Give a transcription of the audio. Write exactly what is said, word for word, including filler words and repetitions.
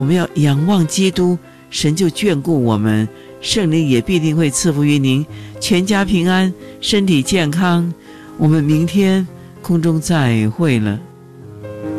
我们要仰望基督，神就眷顾我们，圣灵也必定会赐福于您，全家平安，身体健康。我们明天空中再会了。